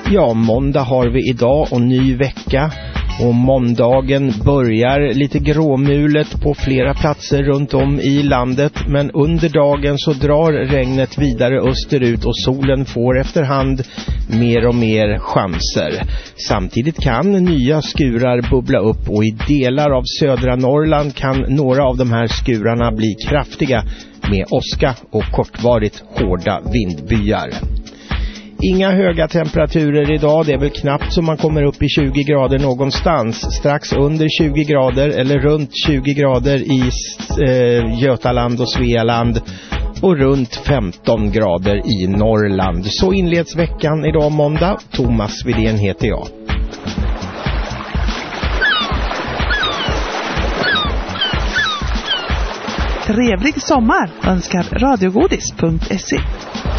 Ja, måndag har vi idag och ny vecka. Och måndagen börjar lite gråmulet på flera platser runt om i landet. Men under dagen så drar regnet vidare österut och solen får efterhand mer och mer chanser. Samtidigt kan nya skurar bubbla upp och i delar av södra Norrland kan några av de här skurarna bli kraftiga med åska och kortvarigt hårda vindbyar. Inga höga temperaturer idag, det är väl knappt så man kommer upp i 20 grader någonstans. Strax under 20 grader eller runt 20 grader i Götaland och Svealand och runt 15 grader i Norrland. Så inleds veckan idag måndag. Thomas Widén heter jag. Trevlig sommar önskar radiogodis.se.